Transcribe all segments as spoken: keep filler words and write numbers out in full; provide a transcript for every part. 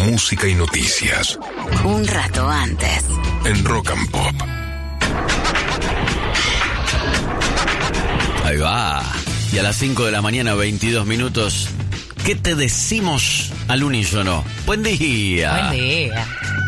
música y noticias. Un rato antes. En Rock and Pop. Ahí va. Y a las cinco de la mañana, veintidós minutos, ¿qué te decimos al unísono? Buen día. Buen día.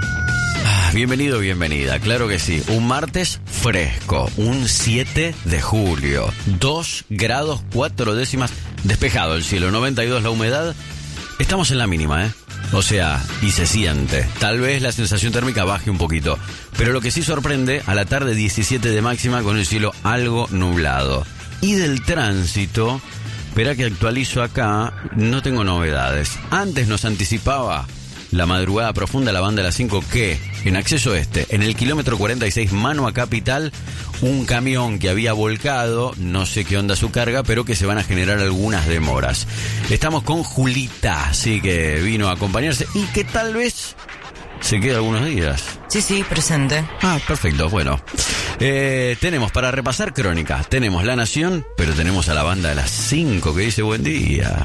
Ah, bienvenido, bienvenida, claro que sí. Un martes fresco, un siete de julio, dos grados cuatro décimas, despejado el cielo, noventa y dos la humedad. Estamos en la mínima, ¿eh? O sea, y se siente. Tal vez la sensación térmica baje un poquito. Pero lo que sí sorprende, a la tarde diecisiete de máxima con el cielo algo nublado. Y del tránsito, espera que actualizo acá, no tengo novedades. Antes nos anticipaba la madrugada profunda la banda de las cinco que, en acceso este, en el kilómetro cuarenta y seis mano a Capital, un camión que había volcado, no sé qué onda su carga, pero que se van a generar algunas demoras. Estamos con Julita, así que vino a acompañarse y que tal vez se quede algunos días. Sí, sí, presente. Ah, perfecto, bueno. Eh, tenemos para repasar crónica, tenemos La Nación, pero tenemos a la banda de las cinco que dice buen día.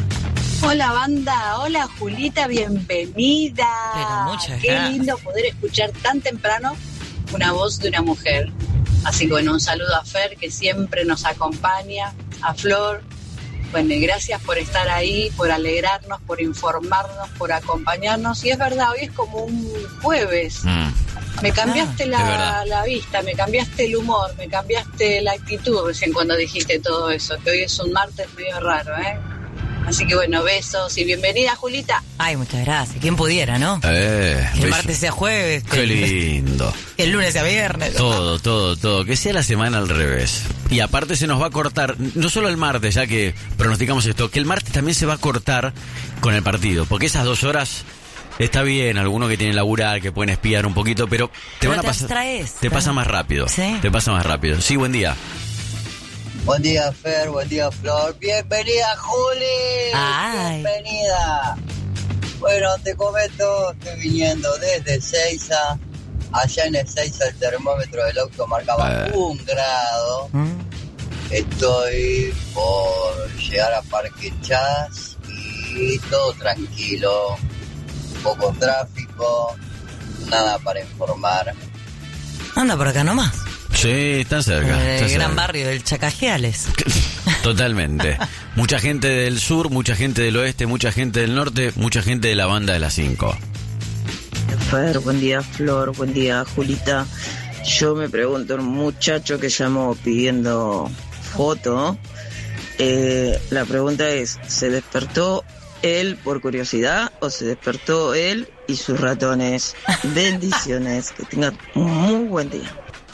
Hola banda, hola Julita, bienvenida. Pero muchas Qué gracias. lindo poder escuchar tan temprano una voz de una mujer. Así que bueno, un saludo a Fer que siempre nos acompaña, a Flor. Bueno, y gracias por estar ahí, por alegrarnos, por informarnos, por acompañarnos. Y es verdad, hoy es como un jueves. Mm. Me cambiaste Ah, es verdad. la, la vista, me cambiaste el humor, me cambiaste la actitud recién cuando dijiste todo eso, que hoy es un martes medio raro, ¿eh? Así que bueno, besos y bienvenida, Julita. Ay, muchas gracias. ¿Quién pudiera, no? Eh, Que el beso. martes sea jueves. Que Qué el- lindo. Que el lunes sea viernes. Todo, todo, todo. Que sea la semana al revés. Y aparte se nos va a cortar, no solo el martes, ya que pronosticamos esto, que el martes también se va a cortar con el partido. Porque esas dos horas está bien, algunos que tienen laburar, que pueden espiar un poquito, pero te Pero van a te pasar. abstraes, Te ¿no? pasa más rápido. Sí. Te pasa más rápido. Sí, buen día. Buen día, Fer, buen día, Flor. Bienvenida, Juli. Ay. Bienvenida. Bueno, te comento, estoy viniendo desde Ezeiza. Allá en Ezeiza el termómetro del auto marcaba Eh. un grado. Mm. Estoy por llegar a Parque Chas y todo tranquilo. Poco tráfico, nada para informar. Anda por acá nomás. Sí, están cerca. En están el gran cerca. barrio del Chacajeales. Totalmente. Mucha gente del sur, mucha gente del oeste, mucha gente del norte, mucha gente de la banda de las cinco. Fer, buen día Flor, buen día Julita. Yo me pregunto, un muchacho que llamó pidiendo foto, eh, la pregunta es, ¿se despertó él por curiosidad o se despertó él y sus ratones? Bendiciones, que tengan un muy buen día.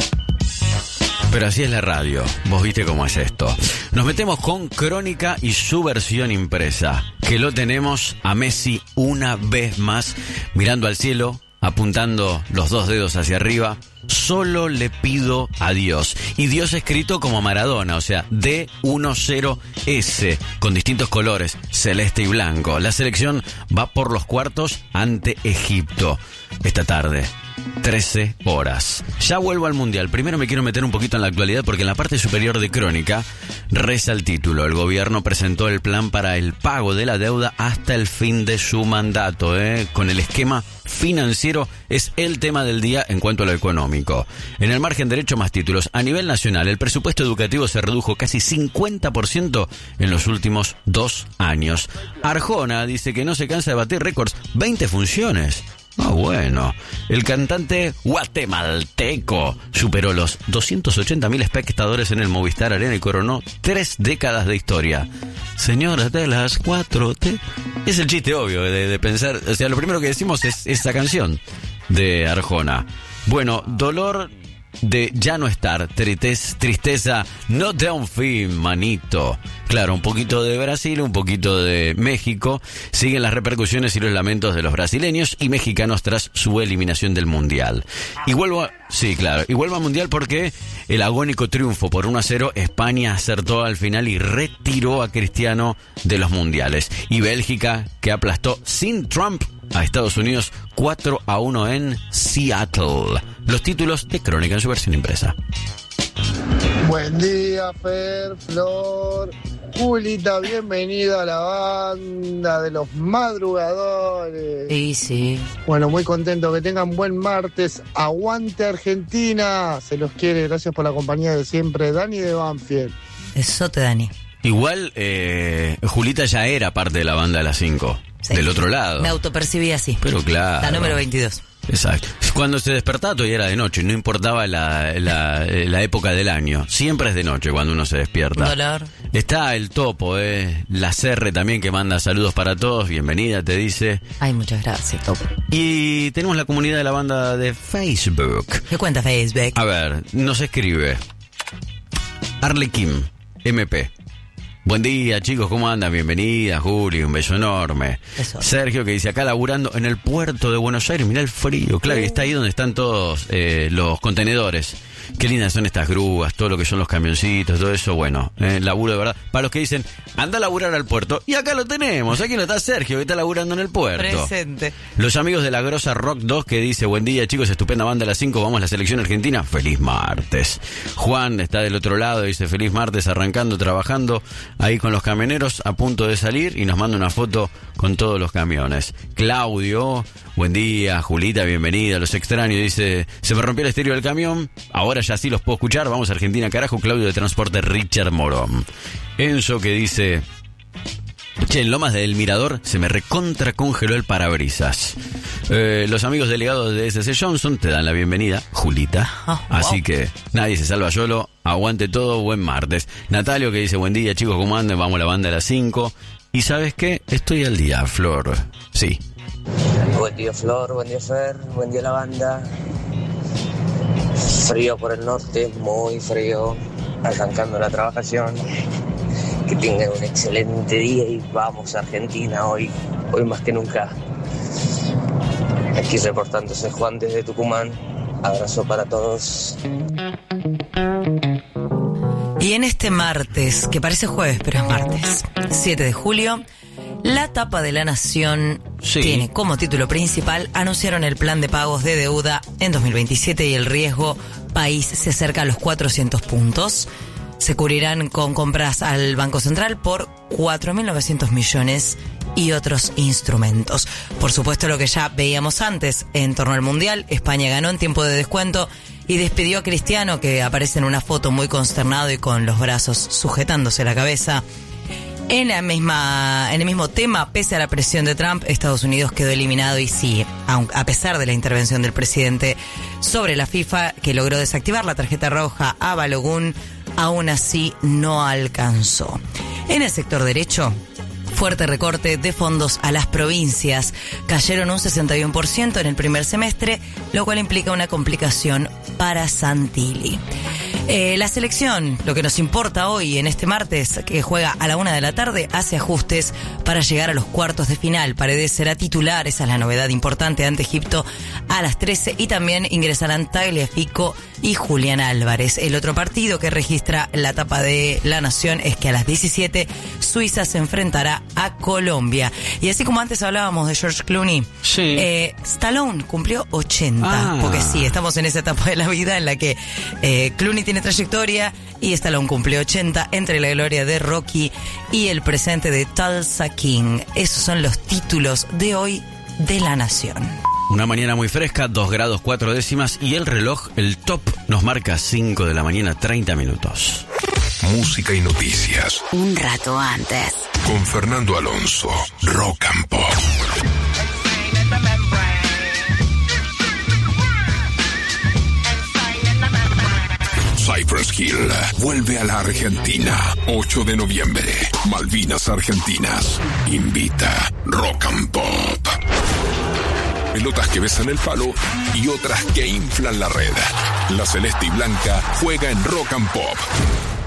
Pero así es la radio, vos viste cómo es esto. Nos metemos con Crónica y su versión impresa, que lo tenemos a Messi una vez más, mirando al cielo, apuntando los dos dedos hacia arriba. Solo le pido a Dios. Y Dios escrito como Maradona, o sea, D diez S, con distintos colores, celeste y blanco. La selección va por los cuartos ante Egipto esta tarde. trece horas. Ya vuelvo al Mundial. Primero me quiero meter un poquito en la actualidad porque en la parte superior de Crónica reza el título. El gobierno presentó el plan para el pago de la deuda hasta el fin de su mandato, ¿eh? Con el esquema financiero es el tema del día en cuanto a lo económico. En el margen derecho más títulos. A nivel nacional, el presupuesto educativo se redujo casi cincuenta por ciento en los últimos dos años. Arjona dice que no se cansa de batir récords. veinte funciones. Ah, bueno. El cantante guatemalteco superó los doscientos ochenta mil espectadores en el Movistar Arena y coronó tres décadas de historia. Señoras de las cuatro T. Es el chiste obvio de, de pensar. O sea, lo primero que decimos es esa canción de Arjona. Bueno, dolor de ya no estar, tristeza, tristeza, no te da un fin, manito. Claro, un poquito de Brasil, un poquito de México. Siguen las repercusiones y los lamentos de los brasileños y mexicanos tras su eliminación del Mundial. Y vuelvo a... Sí, claro. Y vuelvo al Mundial porque el agónico triunfo por uno a cero, España acertó al final y retiró a Cristiano de los Mundiales. Y Bélgica, que aplastó sin Trump a Estados Unidos cuatro a uno en Seattle. Los títulos de Crónica en su versión impresa. Buen día, Fer, Flor. Julita, bienvenida a la banda de los madrugadores. Sí, sí. Bueno, muy contento, que tengan buen martes. Aguante Argentina, se los quiere, gracias por la compañía de siempre. Dani de Banfield. Eso te, Dani. Igual, eh, Julita ya era parte de la banda de las cinco, Sí. del otro lado. Me autopercibí así. Pero claro. La número veintidós. Exacto. Cuando se despertaba todavía era de noche, no importaba la, la, la época del año. Siempre es de noche cuando uno se despierta. Dolor. Está el Topo, eh, la Cerre también, que manda saludos para todos. Bienvenida, te dice. Ay, muchas gracias, Topo. Y tenemos la comunidad de la banda de Facebook. ¿Qué cuenta Facebook? A ver, nos escribe Arlequim, M P. Buen día, chicos, ¿cómo andan? Bienvenida, Juli, un beso enorme. Eso. Sergio, que dice, acá laburando en el puerto de Buenos Aires, mirá el frío, claro, y está ahí donde están todos eh, los contenedores. Qué lindas son estas grúas, todo lo que son los camioncitos, todo eso, bueno, eh, laburo de verdad. Para los que dicen, anda a laburar al puerto, y acá lo tenemos, aquí no está Sergio, que está laburando en el puerto. Presente. Los amigos de la Grosa Rock dos, que dice, buen día, chicos, estupenda banda a las cinco, vamos a la selección argentina, feliz martes. Juan está del otro lado, dice, feliz martes, arrancando, trabajando, ahí con los camioneros, a punto de salir, y nos manda una foto con todos los camiones. Claudio, buen día, Julita, bienvenida, los extraño, dice, se me rompió el estéreo del camión, ahora ya sí los puedo escuchar, vamos a Argentina, carajo. Claudio de Transporte Richard Morón. Enzo, que dice, che, en Lomas del Mirador se me recontra congeló el parabrisas. Eh, los amigos delegados de S C Johnson te dan la bienvenida, Julita. Oh, Así wow. que nadie se salva solo, aguante todo, buen martes. Natalio, que dice, buen día, chicos, ¿cómo andan? Vamos a la banda a las cinco. Y ¿sabes qué? Estoy al día, Flor. Sí. Buen día, Flor, buen día, Fer, buen día la banda. Frío por el norte, muy frío, arrancando la trabajación. Que tengan un excelente día y vamos a Argentina hoy, hoy más que nunca. Aquí reportándose Juan desde Tucumán. Abrazo para todos. Y en este martes, que parece jueves, pero es martes, siete de julio, la tapa de La Nación Sí. tiene como título principal, anunciaron el plan de pagos de deuda en dos mil veintisiete y el riesgo país se acerca a los cuatrocientos puntos. Se cubrirán con compras al Banco Central por cuatro mil novecientos millones y otros instrumentos. Por supuesto, lo que ya veíamos antes en torno al Mundial, España ganó en tiempo de descuento y despidió a Cristiano, que aparece en una foto muy consternado y con los brazos sujetándose la cabeza. En la misma, en el mismo tema, pese a la presión de Trump, Estados Unidos quedó eliminado y sí, aun- a pesar de la intervención del presidente sobre la FIFA, que logró desactivar la tarjeta roja a Balogun, aún así no alcanzó. En el sector derecho, fuerte recorte de fondos a las provincias. Cayeron un sesenta y uno por ciento en el primer semestre, lo cual implica una complicación para Santilli. Eh, la selección, lo que nos importa hoy en este martes, que juega a la una de la tarde, hace ajustes para llegar a los cuartos de final. Paredes será titular, esa es la novedad importante, ante Egipto a las trece, y también ingresarán Tagliafico y Julián Álvarez. El otro partido que registra la tapa de La Nación es que a las diecisiete Suiza se enfrentará a Colombia. Y así como antes hablábamos de George Clooney, Sí. eh, Stallone cumplió ochenta, Ah. porque sí, estamos en esa etapa de la vida en la que eh, Clooney tiene trayectoria y Stallone cumplió ochenta, entre la gloria de Rocky y el presente de Tulsa King. Esos son los títulos de hoy de La Nación. Una mañana muy fresca, dos grados cuatro décimas, y el reloj, el top, nos marca cinco de la mañana, treinta minutos. Música y noticias. Un rato antes. Con Fernando Alonso. Rock and Pop. Cypress Hill vuelve a la Argentina. ocho de noviembre. Malvinas Argentinas. Invita Rock and Pop. Pelotas que besan el palo y otras que inflan la red. La celeste y blanca juega en Rock and Pop.